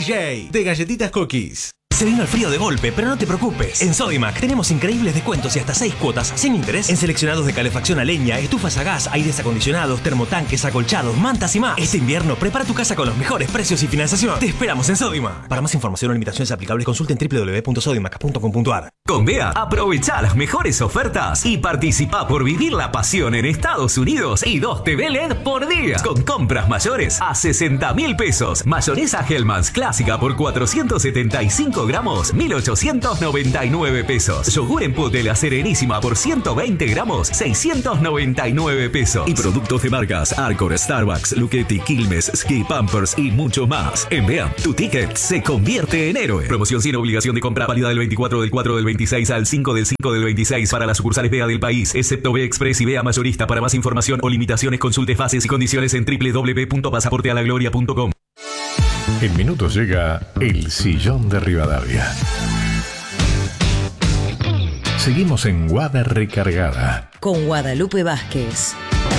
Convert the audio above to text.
DJ de Galletitas Cookies. Se vino el frío de golpe, pero no te preocupes. En Sodimac tenemos increíbles descuentos y hasta 6 cuotas sin interés en seleccionados de calefacción a leña, estufas a gas, aires acondicionados, termotanques, acolchados, mantas y más. Este invierno prepara tu casa con los mejores precios y financiación. Te esperamos en Sodimac. Para más información o limitaciones aplicables, consulten www.sodimac.com.ar. Con Bea, aprovecha las mejores ofertas y participa por vivir la pasión en Estados Unidos y 2 TV LED por día. Con compras mayores a 60.000 pesos. Mayonesa Hellmann's clásica por 475 gramos, 1.899 pesos. Yogur en pote La Serenísima por 120 gramos, 699 pesos. Y productos de marcas Arcor, Starbucks, Lucchetti, Quilmes, Ski Pampers y mucho más. En Bea, tu ticket se convierte en héroe. Promoción sin obligación de compra, válida del 24 del 4 del 26 al 5 del 5 del 26 para las sucursales Bea del país, excepto Bea Express y Bea Mayorista. Para más información o limitaciones, consulte bases y condiciones en www.pasaportealagloria.com. En minutos llega El Sillón de Rivadavia. Seguimos en Guada Recargada con Guadalupe Vázquez.